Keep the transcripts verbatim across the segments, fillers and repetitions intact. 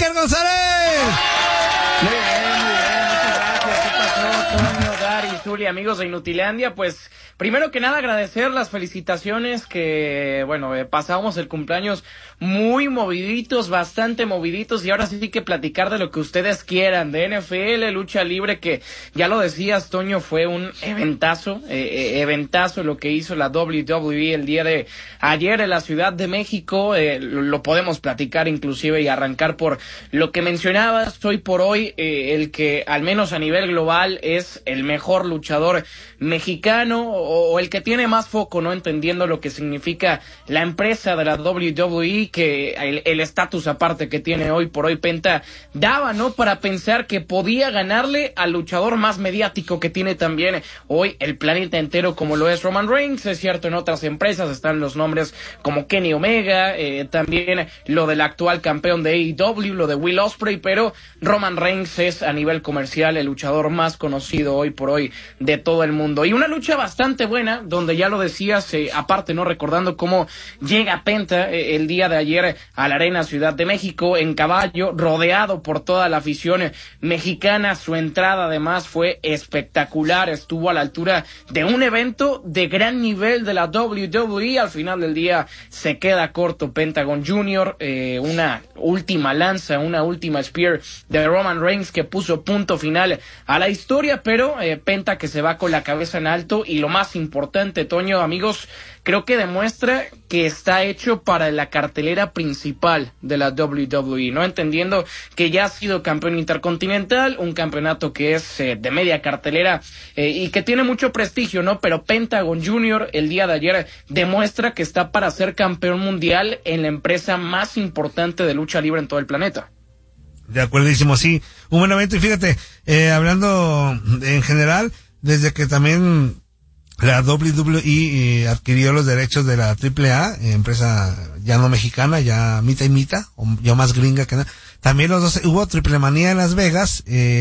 Iker González. Muy bien, muy bien, muchas gracias. ¿Qué pasó, Toño, Dari, Zuli, amigos de Inutilandia? Pues, primero que nada, agradecer las felicitaciones que, bueno, eh, pasamos el cumpleaños muy moviditos, bastante moviditos, y ahora sí que platicar de lo que ustedes quieran, de N F L, lucha libre, que ya lo decías, Toño, fue un eventazo, eh, eventazo lo que hizo la doble u doble u E el día de ayer en la Ciudad de México. Eh, lo, lo podemos platicar inclusive y arrancar por lo que mencionabas. Hoy por hoy, eh, el que al menos a nivel global es el mejor luchador mexicano, o, o el que tiene más foco, ¿no? Entendiendo lo que significa la empresa de la doble u doble u E, que el estatus aparte que tiene hoy por hoy Penta daba, ¿no? Para pensar que podía ganarle al luchador más mediático que tiene también hoy el planeta entero, como lo es Roman Reigns. Es cierto, en otras empresas están los nombres como Kenny Omega, eh, también lo del actual campeón de A E W, lo de Will Ospreay, pero Roman Reigns es a nivel comercial el luchador más conocido hoy por hoy de todo el mundo. Y una lucha bastante buena, donde ya lo decías, eh, aparte, ¿no? Recordando cómo llega Penta eh, el día de ayer a la Arena Ciudad de México en caballo, rodeado por toda la afición mexicana. Su entrada además fue espectacular, estuvo a la altura de un evento de gran nivel de la doble u doble u E. Al final del día se queda corto Pentagon junior, eh, una última lanza, una última spear de Roman Reigns que puso punto final a la historia, pero eh, Penta que se va con la cabeza en alto, y lo más importante, Toño, amigos, creo que demuestra que está hecho para la cartelera principal de la doble u doble u E, ¿no? Entendiendo que ya ha sido campeón intercontinental, un campeonato que es eh, de media cartelera eh, y que tiene mucho prestigio, ¿no? Pero Pentagon junior el día de ayer demuestra que está para ser campeón mundial en la empresa más importante de lucha libre en todo el planeta. De acuerdísimo, sí. Un buen evento, y fíjate, eh, hablando en general, desde que también la doble u doble u E eh, adquirió los derechos de la triple A, eh, empresa ya no mexicana, ya mitad y mitad, o ya más gringa que nada. También los dos, hubo Triple Manía en Las Vegas,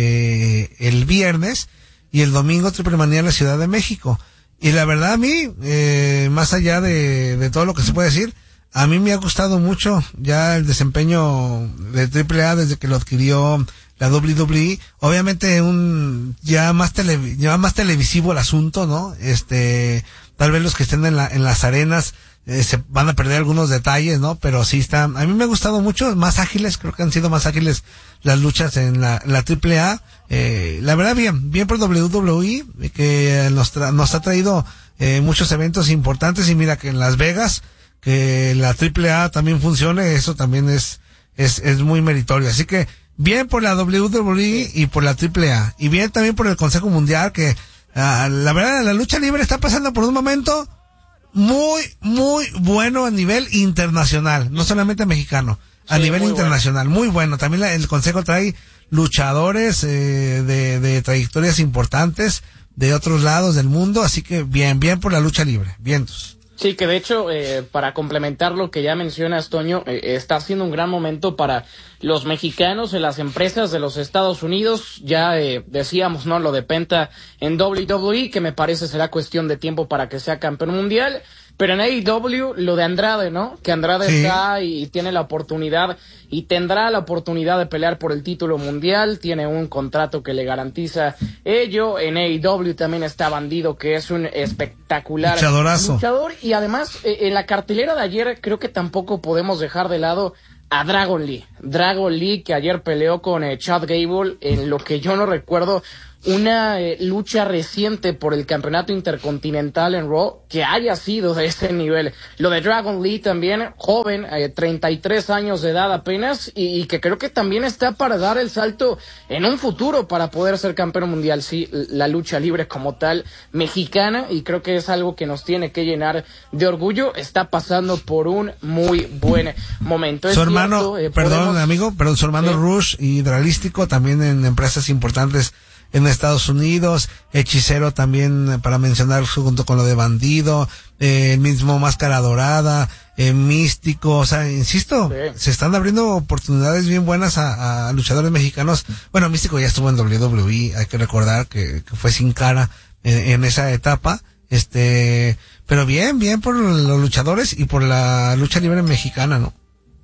eh, el viernes, y el domingo Triple Manía en la Ciudad de México. Y la verdad a mí, eh, más allá de, de todo lo que se puede decir, a mí me ha gustado mucho ya el desempeño de triple A desde que lo adquirió la doble u doble u E. Obviamente un ya más tele, ya más televisivo el asunto, ¿no? Este, tal vez los que estén en la en las arenas eh, se van a perder algunos detalles, ¿no? Pero sí está, a mí me ha gustado mucho, más ágiles, creo que han sido más ágiles las luchas en la, en la triple A. Eh, la verdad bien, bien por doble u doble u E, que nos tra- nos ha traído eh, muchos eventos importantes, y mira que en Las Vegas que la triple A también funcione, eso también es, es, es muy meritorio. Así que, bien por la doble u doble u E y por la triple A. Y bien también por el Consejo Mundial, que, uh, la verdad, la lucha libre está pasando por un momento muy, muy bueno a nivel internacional. No solamente mexicano, a sí, nivel muy internacional. Bueno. Muy bueno. También la, el Consejo trae luchadores, eh, de, de trayectorias importantes de otros lados del mundo. Así que, bien, bien por la lucha libre. Vientos. Sí, que de hecho, eh, para complementar lo que ya mencionas, Toño, eh, está siendo un gran momento para los mexicanos en las empresas de los Estados Unidos. Ya eh, decíamos, ¿no? Lo de Penta en doble u doble u E, que me parece será cuestión de tiempo para que sea campeón mundial. Pero en A E W, lo de Andrade, ¿no? Que Andrade sí. está y tiene la oportunidad y tendrá la oportunidad de pelear por el título mundial. Tiene un contrato que le garantiza ello. En A E W también está Bandido, que es un espectacular luchador. Y además, eh, en la cartelera de ayer, creo que tampoco podemos dejar de lado a Dragon Lee. Dragon Lee, que ayer peleó con eh, Chad Gable en lo que yo no recuerdo, una eh, lucha reciente por el campeonato intercontinental en Raw que haya sido de ese nivel. Lo de Dragon Lee también, joven, eh, treinta y tres años de edad apenas, y, y que creo que también está para dar el salto en un futuro para poder ser campeón mundial. Sí, la lucha libre como tal mexicana, y creo que es algo que nos tiene que llenar de orgullo. Está pasando por un muy buen momento. Su es hermano, cierto, eh, perdón podemos... amigo, perdón, su hermano ¿Sí? Rush y Hidralístico también en empresas importantes en Estados Unidos, Hechicero también, para mencionar, junto con lo de Bandido, eh, el mismo Máscara Dorada, eh, Místico, o sea, insisto, sí. se están abriendo oportunidades bien buenas a, a luchadores mexicanos. Bueno, Místico ya estuvo en doble u doble u E, hay que recordar que, que fue Sin Cara en, en esa etapa, este, pero bien, bien por los luchadores y por la lucha libre mexicana, ¿no?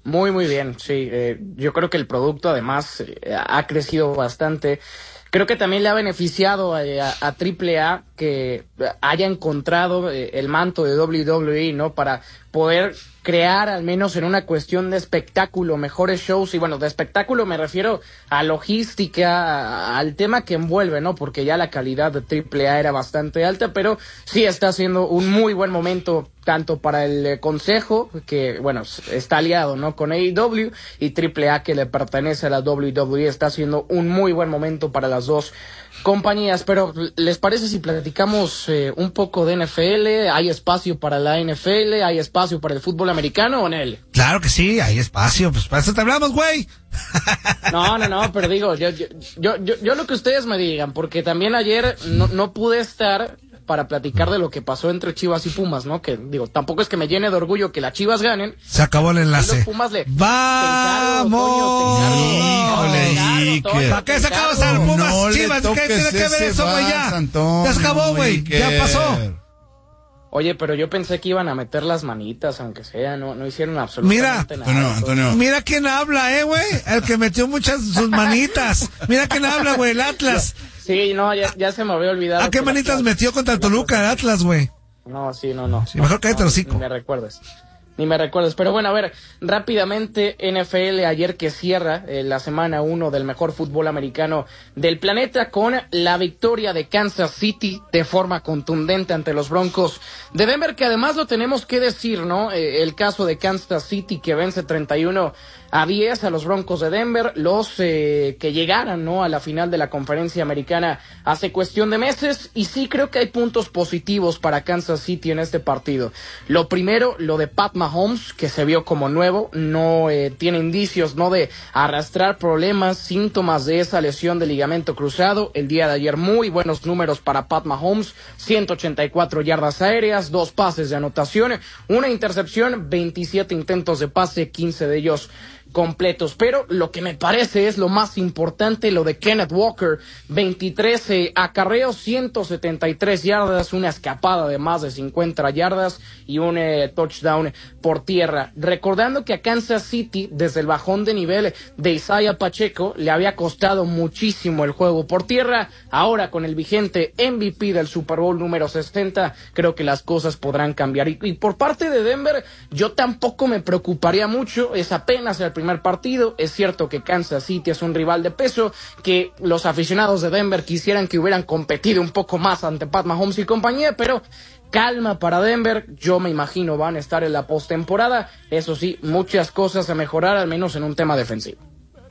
Muy, muy bien, sí. Eh, yo creo que el producto además eh, ha crecido bastante. Creo que también le ha beneficiado a, a, a Triple A que haya encontrado eh, el manto de doble u doble u E, ¿no? Para poder crear, al menos en una cuestión de espectáculo, mejores shows. Y bueno, de espectáculo me refiero a logística, a, al tema que envuelve, ¿no? Porque ya la calidad de Triple A era bastante alta, pero sí está siendo un muy buen momento tanto para el eh, consejo, que bueno, está aliado, ¿no? Con A E W, y Triple A, que le pertenece a la doble u doble u E, está haciendo un muy buen momento para las dos compañías. Pero ¿les parece si platicamos eh, un poco de N F L? ¿Hay espacio para la N F L? ¿Hay espacio para el fútbol americano, o Nel? Claro que sí, hay espacio, pues para eso te hablamos, güey. No, no, no, pero digo, yo, yo, yo, yo, yo lo que ustedes me digan, porque también ayer no, no pude estar para platicar de lo que pasó entre Chivas y Pumas, ¿no? Que digo, tampoco es que me llene de orgullo que las Chivas ganen. Se acabó el enlace. Los Pumas le... ¡Vamos! Híjole, ¿Para qué se acabó esa Pumas? No Chivas, ¿qué tiene que ver eso, güey? Ya, ya se acabó, güey. Ya pasó. Oye, pero yo pensé que iban a meter las manitas, aunque sea, no, no hicieron absolutamente mira, nada. Antonio, Antonio. Mira quién habla, eh, güey. El que metió muchas sus manitas. Mira quién habla, güey, el Atlas. Sí, no, ya, ya se me había olvidado. ¿A qué manitas la... metió contra el Toluca, el Atlas, güey? No, sí, no, no. Sí, mejor cállate el hocico. Ni me recuerdes. Ni me recuerdes. Pero bueno, a ver, rápidamente, N F L ayer que cierra eh, la semana uno del mejor fútbol americano del planeta con la victoria de Kansas City de forma contundente ante los Broncos de Denver, que además lo tenemos que decir, ¿no? Eh, el caso de Kansas City que vence treinta y uno a diez a los Broncos de Denver, los eh, que llegaran, ¿no? A la final de la conferencia americana hace cuestión de meses, y sí creo que hay puntos positivos para Kansas City en este partido. Lo primero, lo de Pat Mahomes, que se vio como nuevo, no eh, tiene indicios, ¿no? De arrastrar problemas, síntomas de esa lesión de ligamento cruzado. El día de ayer muy buenos números para Pat Mahomes, ciento ochenta y cuatro yardas aéreas, dos pases de anotación, una intercepción, veintisiete intentos de pase, quince de ellos completos. Pero lo que me parece es lo más importante, lo de Kenneth Walker, veintitrés eh, acarreos, ciento setenta y tres yardas, una escapada de más de cincuenta yardas y un eh, touchdown por tierra. Recordando que a Kansas City, desde el bajón de nivel de Isaiah Pacheco, le había costado muchísimo el juego por tierra. Ahora, con el vigente M V P del Super Bowl número sesenta, creo que las cosas podrán cambiar. Y, y por parte de Denver, yo tampoco me preocuparía mucho, es apenas el primer partido. Es cierto que Kansas City es un rival de peso, que los aficionados de Denver quisieran que hubieran competido un poco más ante Pat Mahomes y compañía, pero calma para Denver. Yo me imagino van a estar en la postemporada. Eso sí, muchas cosas a mejorar, al menos en un tema defensivo.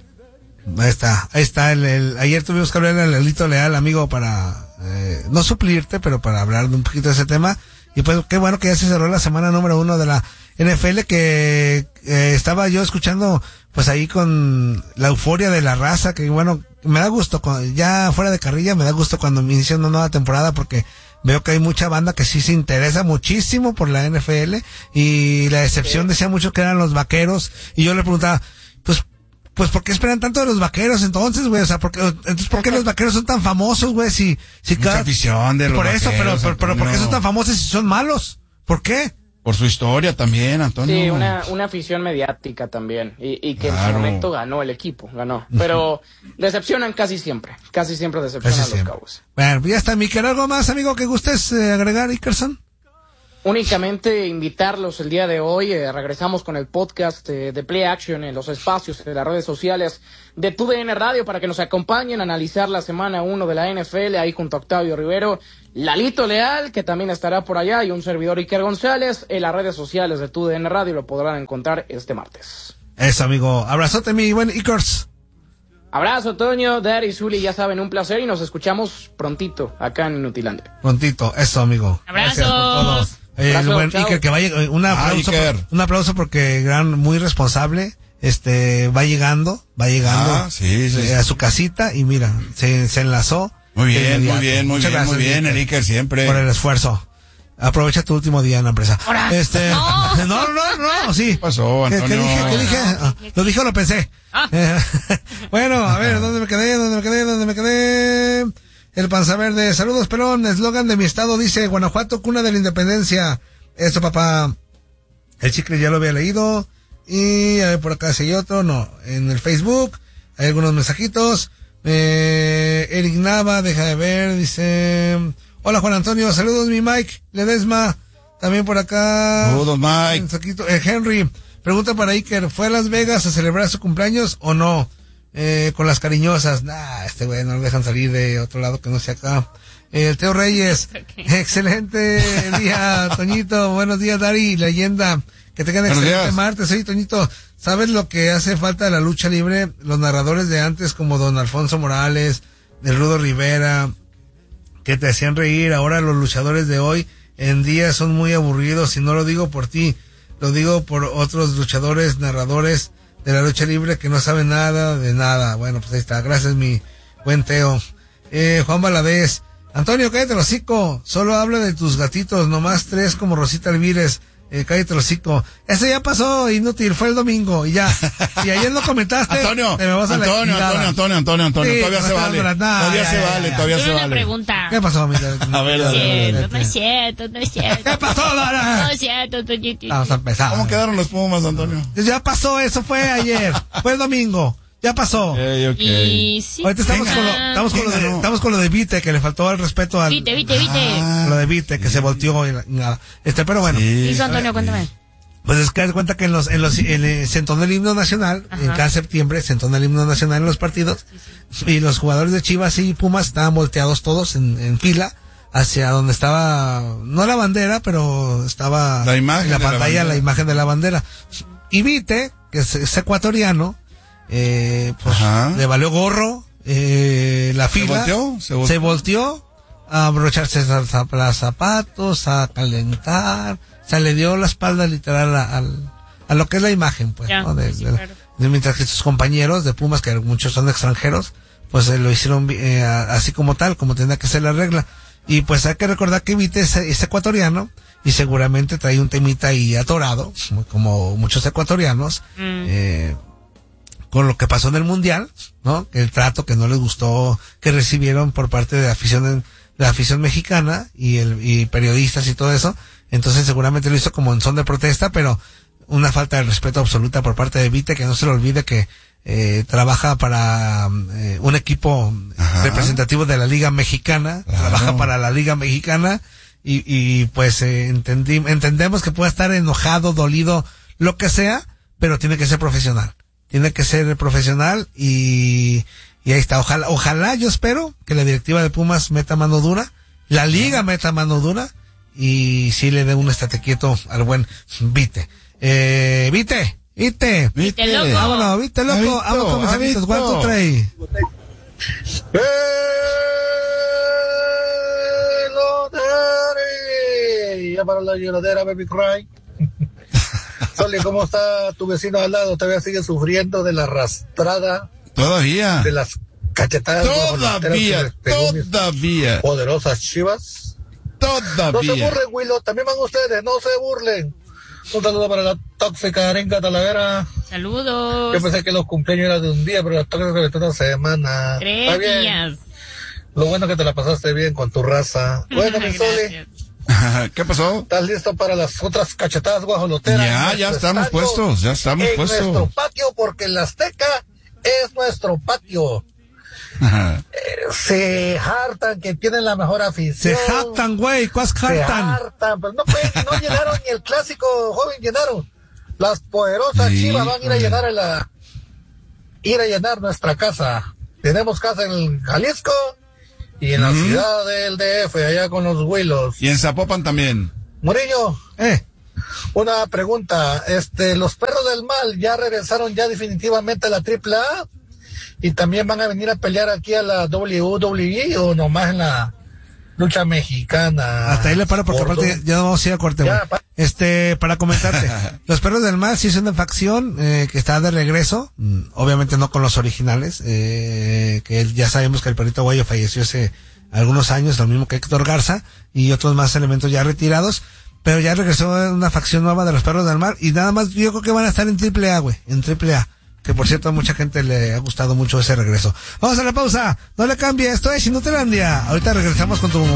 Ahí está, ahí está. El, el, ayer tuvimos que hablar al Lelito Leal, amigo, para eh, no suplirte, pero para hablar de un poquito de ese tema. Y pues qué bueno que ya se cerró la semana número uno de la N F L, que eh, estaba yo escuchando pues ahí con la euforia de la raza, que bueno, me da gusto, ya fuera de carrilla, me da gusto cuando me inician una nueva temporada, porque veo que hay mucha banda que sí se interesa muchísimo por la N F L, y la excepción decía mucho que eran los Vaqueros, y yo le preguntaba, pues pues ¿por qué esperan tanto de los Vaqueros entonces, güey? O sea, ¿por qué, entonces, ¿por qué los Vaqueros son tan famosos, güey? Si, si Mucha cada... afición de los Por eso, Vaqueros, pero, pero, pero ¿por qué Antonio? son tan famosos si son malos? ¿Por qué? Por su historia también, Antonio. Sí, una, una afición mediática también, y, y que Claro. en su momento ganó el equipo, ganó. Pero decepcionan casi siempre, casi siempre decepcionan Casi a los siempre. Cowboys. Bueno, pues ya está, Miquel. ¿Algo más, amigo, que gustes eh, agregar, Ikerson? Únicamente invitarlos el día de hoy, eh, regresamos con el podcast eh, de Play Action en los espacios de las redes sociales de T U D N Radio para que nos acompañen a analizar la semana uno de la N F L ahí junto a Octavio Rivero, Lalito Leal, que también estará por allá, y un servidor, Iker González. En las redes sociales de T U D N Radio lo podrán encontrar este martes. Eso, amigo. Abrazote, mi buen Ikers. Abrazo, Toño, Dari, Zuli, ya saben, un placer, y nos escuchamos prontito acá en Inutilandia. Prontito, eso, amigo. Abrazos. Gracias por todo. Eh, Abrazo, el buen chao. Iker, que vaya, un aplauso, Ah, Iker. por, un aplauso porque gran, muy responsable, este, va llegando, va llegando Ah, sí, sí, eh, sí. a su casita, y mira, se, se enlazó. Muy de bien, inmediato. muy bien, muy Muchas bien, muy gracias, bien, Iker, el Iker siempre. por el esfuerzo. Aprovecha tu último día en la empresa. Ahora. Este, No. no, no, no, no, sí. ¿Qué pasó, ¿Qué, Antonio? qué dije? ¿Qué dije? Ah, lo dije o lo pensé. Ah. Eh, bueno, a ver, ¿dónde me quedé? ¿Dónde me quedé? ¿Dónde me quedé? El Panza Verde. Saludos, pelón. Eslogan de mi estado dice: Guanajuato, cuna de la independencia. Eso, papá. El chicle ya lo había leído. Y a ver, por acá si hay otro, no. En el Facebook hay algunos mensajitos. Eh, Eric Nava, deja de ver, dice... Hola Juan Antonio, saludos mi Mike Ledesma. También por acá... Saludos Mike. Mensajito, eh, Henry, pregunta para Iker, ¿fue a Las Vegas a celebrar su cumpleaños o no? Eh, con las cariñosas. Nah, este güey no lo dejan salir de otro lado que no sea acá. Eh, el Teo Reyes, okay. Excelente día, Toñito. Buenos días, Dari, leyenda. Que tengan Buenos excelente días. martes. Oye, Toñito, ¿sabes lo que hace falta de la lucha libre? Los narradores de antes, como don Alfonso Morales, del Rudo Rivera, que te hacían reír. Ahora los luchadores de hoy en día son muy aburridos, y no lo digo por ti, lo digo por otros luchadores, narradores de la lucha libre que no saben nada de nada. Bueno, pues ahí está. Gracias, mi buen Teo. Eh, Juan Valadez. Antonio, cállate el hocico. Solo habla de tus gatitos, nomás tres como Rosita Alvírez. Eh, cállate el hocico. Ese ya pasó, inútil, fue el domingo y ya. Si ayer lo comentaste, Antonio, te me vas a Antonio, la Antonio, Antonio, Antonio, Antonio, sí, todavía no se vale. nada, Todavía ya, se ya, vale, ya. todavía Yo se una vale. pregunta. ¿Qué pasó, mi? A ver, No a es ver, cierto, no es cierto, no es cierto. ¿Qué pasó, Dora? No es cierto, Toñito. Vamos a empezar. ¿Cómo quedaron los Pumas, Antonio? Ya pasó, eso fue ayer. Fue el domingo. Ya pasó. Okay, okay. Y sí. Ahorita estamos con, lo, Ah, estamos, con lo de, ganó? estamos con lo de Vite, que le faltó el respeto al... Vite, vite, vite. Ah, Lo de Vite, que se volteó y nada. Este, pero bueno. sí. Hizo Antonio, cuéntame. Pues es que haz cuenta que en los, en los, en el, se entona el himno nacional, Ajá. en cada septiembre se entona el himno nacional en los partidos, sí, sí. Y los jugadores de Chivas y Pumas estaban volteados todos en, en fila hacia donde estaba, no la bandera, pero estaba La imagen en la de la pantalla la, bandera. imagen de la bandera. Y Vite, que es, es ecuatoriano, eh, pues Ajá. le valió gorro, eh, la fila. ¿Se volteó? Se volteó. Se volteó a abrocharse los zapatos, a calentar. O sea, le dio la espalda literal a, a, a lo que es la imagen, pues, Ya, ¿no? De, sí, de, claro. de, mientras que sus compañeros de Pumas, que muchos son extranjeros, pues eh, lo hicieron eh, así como tal, como tenía que ser la regla. Y pues hay que recordar que Vite es, es ecuatoriano y seguramente trae un temita ahí atorado, como muchos ecuatorianos, Mm. eh, con lo que pasó en el Mundial, ¿no? El trato que no les gustó que recibieron por parte de la afición, de la afición mexicana y el y periodistas y todo eso. Entonces seguramente lo hizo como en son de protesta, pero una falta de respeto absoluta por parte de Vite, que no se le olvide que eh, trabaja para eh, un equipo Ajá. representativo de la Liga Mexicana, Claro. trabaja para la Liga Mexicana y, y pues eh, entendí, entendemos que pueda estar enojado, dolido, lo que sea, pero tiene que ser profesional, tiene que ser profesional y, y ahí está. Ojalá, ojalá, yo espero que la directiva de Pumas meta mano dura, la Liga meta mano dura, y sí le dé un estate quieto al buen Vite. Eh, Vite, Vite. Vite, loco. Vámonos, Vite, loco. Avito, Vamos con mis amigos. avito. ¿Cuánto trae? ¡Pelotari! Ya para la lloradera, baby cry. Soli, ¿cómo está tu vecino al lado? ¿Todavía sigue sufriendo de la arrastrada, Todavía. de las cachetadas? Todavía, todavía, Poderosas Chivas. No se todavía. burlen, Willow. También van ustedes, no se burlen. Un saludo para la tóxica arenga Talavera. Saludos. Yo pensé que los cumpleaños eran de un día, pero la tóxica es de una semana. Tres Está bien. días. Lo bueno es que te la pasaste bien con tu raza. Bueno, mi Soli, Gracias. ¿Qué pasó? ¿estás listo para las otras cachetadas guajoloteras? Ya, en ya nuestro estamos estadio? puestos, ya estamos en puestos. nuestro patio, porque el Azteca es nuestro patio. Ajá. Eh, se hartan que tienen la mejor Se afición. jactan, güey. ¿Cuál Se jactan? hartan, pero no, pueden, no llenaron ni el clásico, joven, llenaron. Las poderosas Sí, Chivas van a ir a oye. llenar a la, ir a llenar nuestra casa. Tenemos casa en Jalisco y en la Ujú. ciudad del D F, allá con los Willos. Y en Zapopan también. Murillo, Eh. una pregunta, este, los perros del mal ya regresaron ya definitivamente a la triple A y también van a venir a pelear aquí a la W W E o nomás en la lucha mexicana. Hasta ahí le paro porque Gordo. aparte ya no vamos a ir a corte, Ya, güey. pa- Este, para comentarte, Los Perros del Mal sí es una facción eh, que está de regreso, mm, obviamente no con los originales, eh, que él- ya sabemos que el perrito guayo falleció hace algunos años, lo mismo que Héctor Garza y otros más elementos ya retirados, pero ya regresó una facción nueva de Los Perros del Mal y nada más yo creo que van a estar en triple A, güey, en triple A. Que por cierto a mucha gente le ha gustado mucho ese regreso. Vamos a la pausa, no le cambie, esto es Inutilandia. Ahorita regresamos con tu